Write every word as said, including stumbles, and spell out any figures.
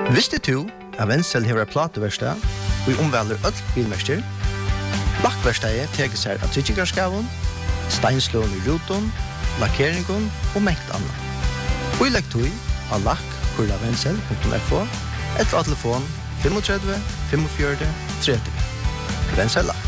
Visste du at Wenzel hever plateverstad og i omvelder øll bilmester? Lakkverstadet teker seg av tryggingarskaven, steinslån i ruton, lakkeringen og mengt annet. Og i lekktøy av lakk kurla wenzel punktum f o eller av telefon tre fem fem fem tre tre. Wenzel Lakk.